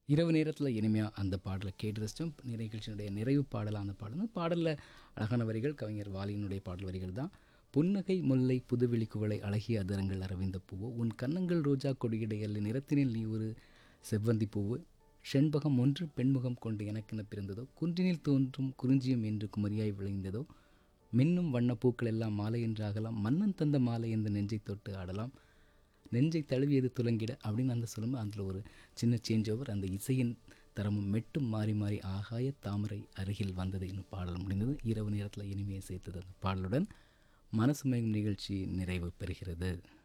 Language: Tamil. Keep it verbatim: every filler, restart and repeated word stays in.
இரவு நேரத்தில் இனிமையாக அந்த பாடலை கேட்டு ரசித்தோம். நிகழ்ச்சியினுடைய நிறைவு பாடலாக அந்த பாடல் பாடலில் அழகான வரிகள் கவிஞர் வாலியினுடைய பாடல் வரிகள் தான். புன்னகை முல்லை புதுவெளி குவளை அழகிய அதரங்கள் அரவிந்த பூவோ உன் கன்னங்கள் ரோஜா கொடியிடையல்ல நிறத்தினில் நீ ஒரு செவ்வந்தி பூவு செண்பகம் ஒன்று பெண்முகம் கொண்டு எனக்கென பிறந்ததோ குன்றினில் தோன்றும் குறிஞ்சியம் என்று குமரியாய் விளைந்ததோ மின்னும் வண்ண பூக்கள் எல்லாம் மாலை என்றாகலாம் மன்னன் தந்த மாலை என்ற நெஞ்சை தொட்டு ஆடலாம் நெஞ்சை தழுவியது துலங்கிட அப்படின்னு அந்த சொல்லும்போது அதில் ஒரு சின்ன சேஞ்ச் ஓவர் அந்த இசையின் தரமும் மெட்டும் மாறி மாறி ஆகாய தாமரை அருகில் வந்தது இன்னும் பாடல் முடிந்தது. இரவு நேரத்தில் இனிமையை சேர்த்தது அந்த பாடலுடன் மனசு மயங்கும் நிகழ்ச்சி நிறைவு பெறுகிறது.